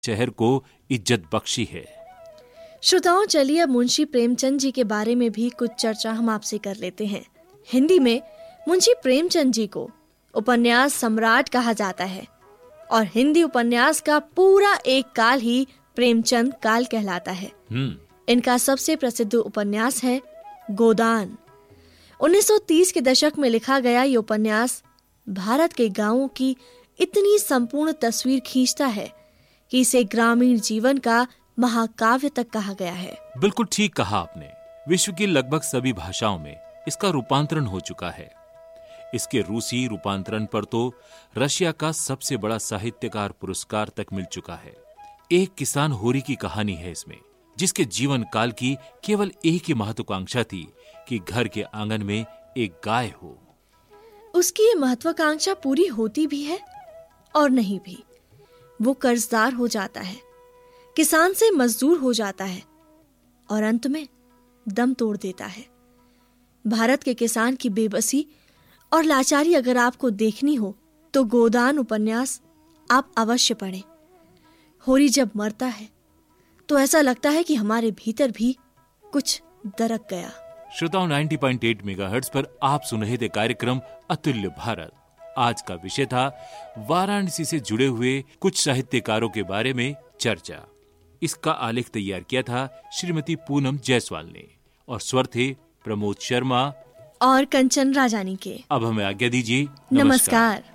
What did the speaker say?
शहर को इज्जत बख्शी है। श्रोताओं, चलिए अब मुंशी प्रेमचंद जी के बारे में भी कुछ चर्चा हम आपसे कर लेते हैं। हिंदी में मुंशी प्रेमचंद जी को उपन्यास सम्राट कहा जाता है और हिंदी उपन्यास का पूरा एक काल ही प्रेमचंद काल कहलाता है। इनका सबसे प्रसिद्ध उपन्यास है गोदान। 1930 के दशक में लिखा गया ये उपन्यास भारत के गांवों की इतनी संपूर्ण तस्वीर खींचता है कि इसे ग्रामीण जीवन का महाकाव्य तक कहा गया है। बिल्कुल ठीक कहा आपने। विश्व की लगभग सभी भाषाओं में इसका रूपांतरण हो चुका है। इसके रूसी रूपांतरण पर तो रशिया का सबसे बड़ा साहित्यकार पुरस्कार तक मिल चुका है। एक किसान होरी की कहानी है इसमें, जिसके जीवन काल की केवल एक ही महत्वाकांक्षा थी कि घर के आंगन में एक गाय हो। उसकी ये महत्वाकांक्षा पूरी होती भी है और नहीं भी। वो कर्जदार हो जाता है, किसान से मजदूर हो जाता है और अंत में दम तोड़ देता है। भारत के किसान की बेबसी और लाचारी अगर आपको देखनी हो तो गोदान उपन्यास आप अवश्य पढ़ें। होरी जब मरता है तो ऐसा लगता है कि हमारे भीतर भी कुछ दरक गया। श्रोताओं, 90.8 मेगाहर्ट्ज पर आप सुन रहे थे कार्यक्रम अतुल्य भारत। आज का विषय था वाराणसी से जुड़े हुए कुछ साहित्यकारों के बारे में चर्चा। इसका आलेख तैयार किया था श्रीमती पूनम जायसवाल ने और स्वर थे प्रमोद शर्मा और कंचन राजानी के। अब हमें आज्ञा दीजिए। नमस्कार।